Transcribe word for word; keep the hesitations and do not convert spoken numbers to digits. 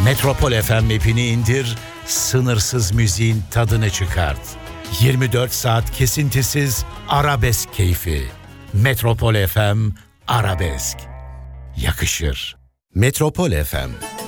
Metropol F M app'ini indir, sınırsız müziğin tadını çıkart. yirmi dört saat kesintisiz arabesk keyfi. Metropol F M Arabesk. Yakışır. Metropol F M